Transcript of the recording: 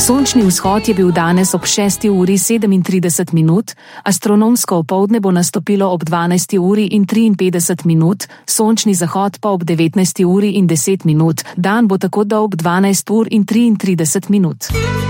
Sončni vzhod je bil danes ob 6:37, astronomsko opoldne bo nastopilo ob 12:53, sončni zahod pa ob 19:10, dan bo tako dolg 12:33.